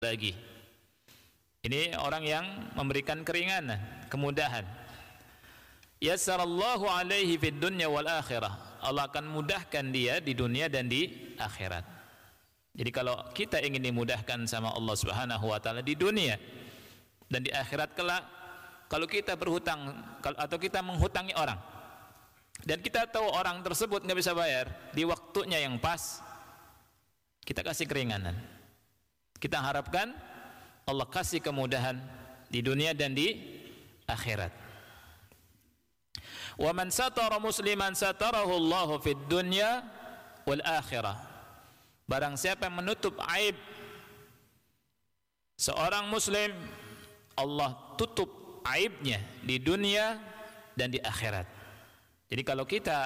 lagi. Ini orang yang memberikan keringanan, kemudahan. Yassarallahu alaihi fid dunya wal akhirah. Allah akan mudahkan dia di dunia dan di akhirat. Jadi kalau kita ingin dimudahkan sama Allah Subhanahu wa taala di dunia dan di akhirat kelak, kalau kita berhutang atau kita menghutangi orang dan kita tahu orang tersebut nggak bisa bayar di waktunya yang pas, kita kasih keringanan. Kita harapkan Allah kasih kemudahan di dunia dan di akhirat. Wa man satara musliman satarahu Allahu fid dunya wal akhirah. Barang siapa yang menutup aib seorang muslim, Allah tutup aibnya di dunia dan di akhirat. Jadi kalau kita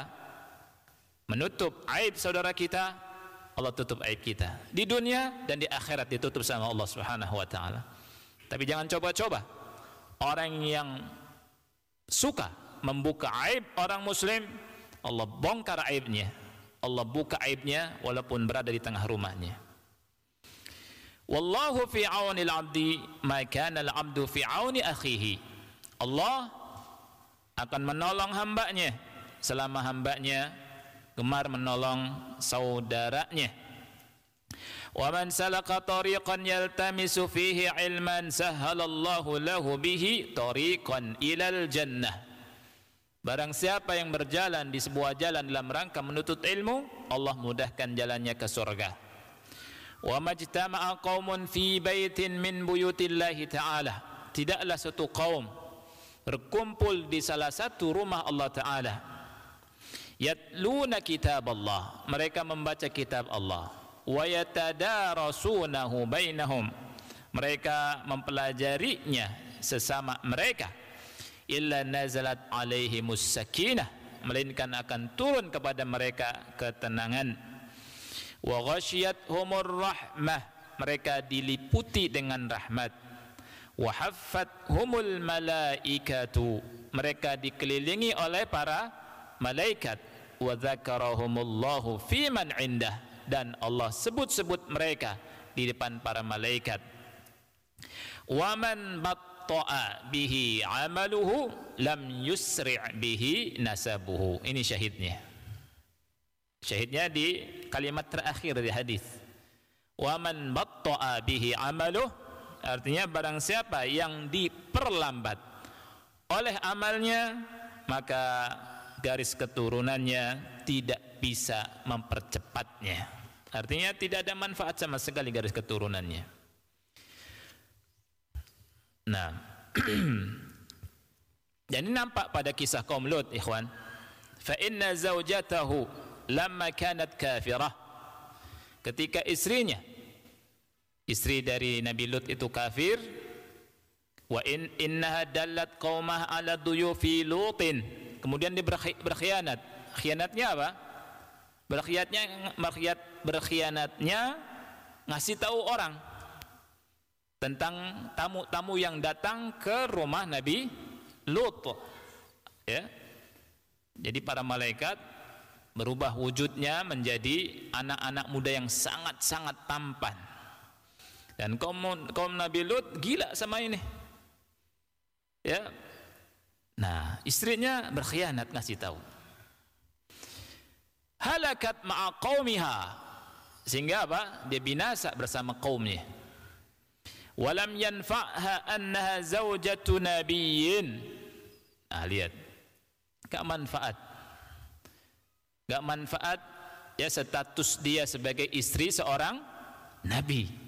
menutup aib saudara kita, Allah tutup aib kita di dunia dan di akhirat, ditutup sama Allah Subhanahu wa taala. Tapi jangan coba-coba orang yang suka membuka aib orang muslim, Allah bongkar aibnya, Allah buka aibnya walaupun berada di tengah rumahnya. Wallahu fi aunil 'abdi ma kana al-'abdu fi auni akhihi. Allah akan menolong hambanya selama hambanya gemar menolong saudaranya. Wa man salaka tariqan yaltamisu fihi ilman sahhalallahu lahu bihi tariqan ilal jannah. Barang siapa yang berjalan di sebuah jalan dalam rangka menuntut ilmu, Allah mudahkan jalannya ke surga. Wa majtama'a qaumun fi baitin min buyutillahi ta'ala. Tidaklah satu kaum berkumpul di salah satu rumah Allah Ta'ala. Yatluna kitab Allah, mereka membaca kitab Allah. Wa yatadarasunahu bainahum, mereka mempelajarinya sesama mereka. Illa nazalat alaihimus sakinah, melainkan akan turun kepada mereka ketenangan. Wa ghasyiyathumur rahmah, mereka diliputi dengan rahmat. Wa haffathumul malaikatu, mereka dikelilingi oleh para malaikat. Wa dzakarahumullahu fi man indah, dan Allah sebut-sebut mereka di depan para malaikat. Wa man batta'a bihi amaluhu lam yusri' bihi nasabuhu. Ini syahidnya. Syahidnya di kalimat terakhir di hadis. Wa man batta'a bihi amaluhu, artinya barang siapa yang diperlambat oleh amalnya, maka garis keturunannya tidak bisa mempercepatnya. Artinya tidak ada manfaat sama sekali garis keturunannya. Nah, jadi nampak pada kisah kaum Lut, ikhwan. Fa inna zawjatahu lamma kanat kafirah, ketika istrinya, istri dari Nabi Lut itu kafir. Wa innaha dallat qaumah ala duyufi Lutin, kemudian dia berkhianat. Khianatnya apa? Berkhianatnya ngasih tahu orang tentang tamu-tamu yang datang ke rumah Nabi Lut. Ya. Jadi para malaikat berubah wujudnya menjadi anak-anak muda yang sangat-sangat tampan. Dan kaum Nabi Lut gila sama ini. Ya. Nah, istrinya berkhianat, ngasih tahu. Halakat ma'a qaumiha, sehingga apa? Dia binasa bersama kaumnya. Walam yanfa'ha annaha zawjatu nabiyyin. Nah, lihat. Gak manfaat. Gak manfaat ya status dia sebagai istri seorang nabi.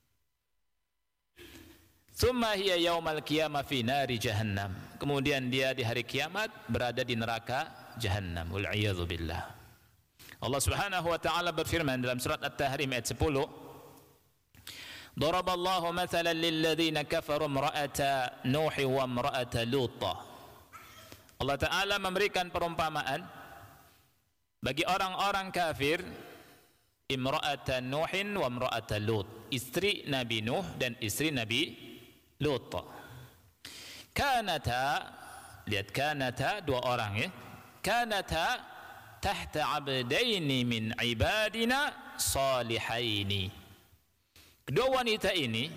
Tsumma hiya yaumal qiyamah fi nari jahannam. Kemudian dia di hari kiamat berada di neraka jahannam. Wal a'yadzu billah. Allah Subhanahu wa taala berfirman dalam surat At-Tahrim ayat 10, Daraballahu mathalan lil ladzina kafaru imra'ata Nuh wa imra'ata Lut. Allah Taala memberikan perumpamaan bagi orang-orang kafir, imra'ata Nuhin wa imra'ata Lut, istri Nabi Nuh dan istri Nabi Lut. Kanata, lihat kanata, dua orang ya. Kanata tahta abdaini min ibadina salihaini. Kedua wanita ini